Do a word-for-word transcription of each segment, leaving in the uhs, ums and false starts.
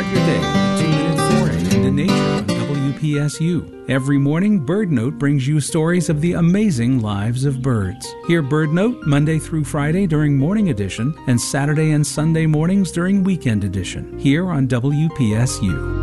your day with a two-minute foray into nature on W P S U. Every morning, BirdNote brings you stories of the amazing lives of birds. Hear BirdNote Monday through Friday during Morning Edition and Saturday and Sunday mornings during Weekend Edition, here on W P S U.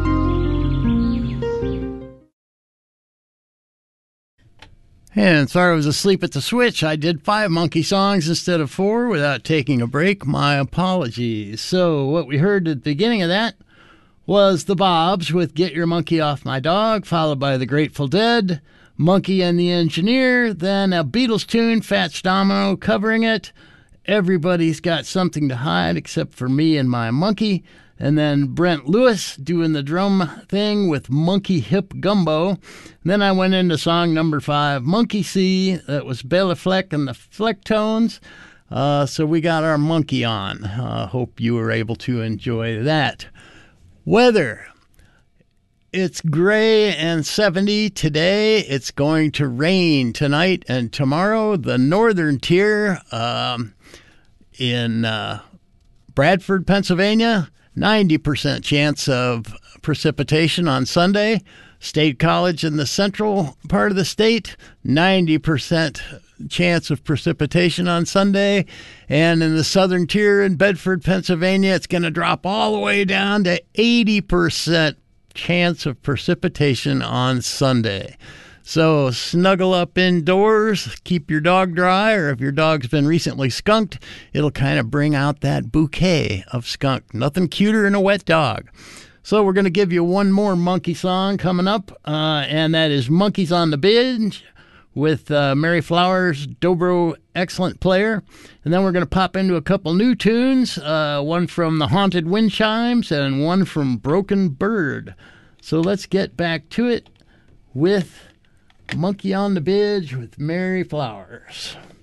And sorry I was asleep at the switch. I did five monkey songs instead of four without taking a break. My apologies. So what we heard at the beginning of that was the Bobs with Get Your Monkey Off My Dog, followed by the Grateful Dead, Monkey and the Engineer, then a Beatles tune, Fats Domino covering it, Everybody's Got Something to Hide Except for Me and My Monkey, and then Brent Lewis doing the drum thing with Monkey Hip Gumbo. And then I went into song number five, Monkey See. That was Bela Fleck and the Flecktones. Uh, so we got our monkey on. Uh, hope you were able to enjoy that. Weather. It's gray and seventy today. It's going to rain tonight and tomorrow. The northern tier um, in uh, Bradford, Pennsylvania, ninety percent chance of precipitation on Sunday. State College in the central part of the state, ninety percent chance of precipitation on Sunday. And in the southern tier in Bedford, Pennsylvania, it's going to drop all the way down to eighty percent chance of precipitation on Sunday. So snuggle up indoors, keep your dog dry, or if your dog's been recently skunked, it'll kind of bring out that bouquet of skunk. Nothing cuter than a wet dog. So we're going to give you one more monkey song coming up, uh, and that is Monkeys on the Binge with uh, Mary Flowers, Dobro Excellent Player. And then we're going to pop into a couple new tunes, uh, one from the Haunted Wind Chimes and one from Broken Bird. So let's get back to it with Monkey on the Binge with Mary Flowers.